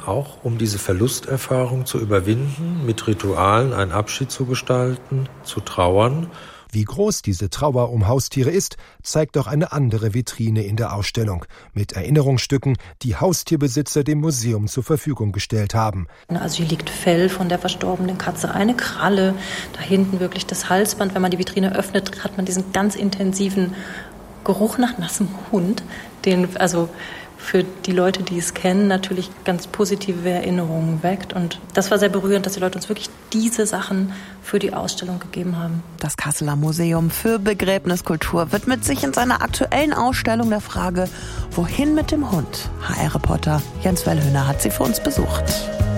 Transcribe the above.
auch um diese Verlusterfahrung zu überwinden, mit Ritualen einen Abschied zu gestalten, zu trauern. Wie groß diese Trauer um Haustiere ist, zeigt auch eine andere Vitrine in der Ausstellung mit Erinnerungsstücken, die Haustierbesitzer dem Museum zur Verfügung gestellt haben. Also hier liegt Fell von der verstorbenen Katze, eine Kralle, da hinten wirklich das Halsband. Wenn man die Vitrine öffnet, hat man diesen ganz intensiven Geruch nach nassem Hund, den also für die Leute, die es kennen, natürlich ganz positive Erinnerungen weckt. Und das war sehr berührend, dass die Leute uns wirklich diese Sachen für die Ausstellung gegeben haben. Das Kasseler Museum für Begräbniskultur widmet sich in seiner aktuellen Ausstellung der Frage, wohin mit dem Hund? HR-Reporter Jens Wellhöhner hat sie für uns besucht.